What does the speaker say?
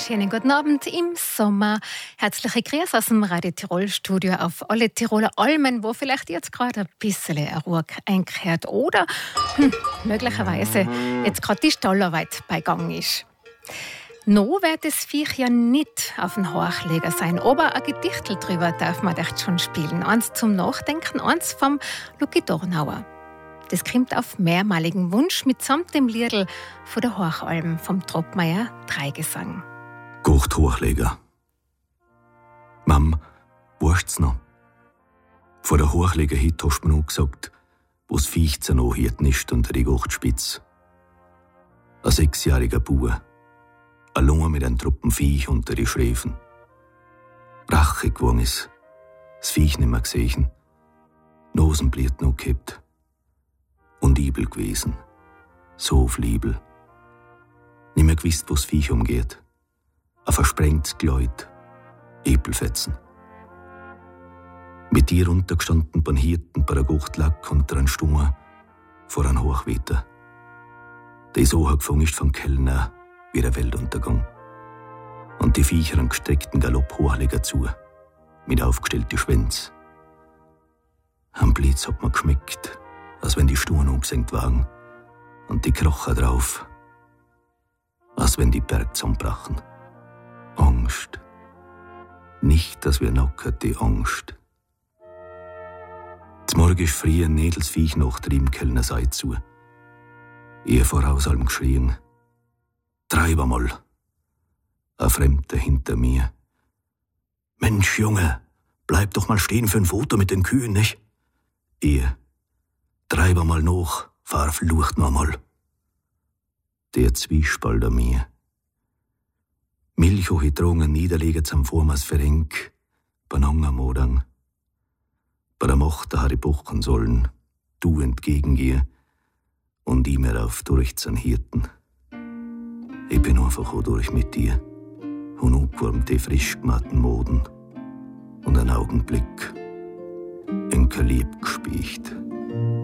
Schönen guten Abend im Sommer. Herzliche Grüße aus dem Radio Tirol Studio auf alle Tiroler Almen, wo vielleicht jetzt gerade ein bisschen eine Ruhe einkehrt oder möglicherweise jetzt gerade die Stallarbeit bei Gang ist. Noch wird das Viech ja nicht auf den Horchleger sein, aber ein Gedichtel drüber darf man echt schon spielen. Eins zum Nachdenken, eins vom Luki Dornauer. Das kommt auf mehrmaligen Wunsch mitsamt dem Liedl von der Horchalm vom Troppmeier Dreigesang. Gocht Hochleger. Mam, weißt's noch? Vor der Hochleger hit hast du mir noch gesagt, wo's Viech zernohierten ist unter die Gochtspitz. Ein 6-jähriger Bub, allein mit einem Truppen Viech unter die Schräfen. Rache geworden ist, das Viech nimmer gesehen, Nosenbliet noch gehabt. Und Ibel gewesen, so fliebel. Nimmer gewusst, wo's Viech umgeht. Ein versprengtes Gleut, Epelfetzen. Mit dir runtergestanden beim Hirten bei der Gochtlack unter einem Stummer vor einem Hochwetter. Der so gefangen ist vom Kellner wie der Weltuntergang. Und die Viecher einen gestreckten Galopp Hochleger zu, mit aufgestellten Schwänz. Am Blitz hat man geschmeckt, als wenn die Stuhen umgesenkt waren und die Krocher drauf, als wenn die Berg zusammenbrachen. Angst. Nicht, dass wir knockert, die Angst. Zum Morgen ist früh ein Nädelsviech nach der Kellner Seite zu. Ihr voraus allem geschrien. Treib einmal. Ein Fremder hinter mir. Mensch, Junge, bleib doch mal stehen für ein Foto mit den Kühen, nicht? Ihr. Treib einmal nach, fahr flucht noch einmal. Der Zwiespalt an mir. Milch hohe Drogen niederlegen zum Vormaß Ferenk, Bananga Modang. Bei der Macht habe ich bochen sollen, du entgegen ihr und ich mir auf durch zum Hirten. Ich bin einfach auch durch mit dir und aufgewärmt die frisch gemachten Moden und einen Augenblick in Lieb gespielt.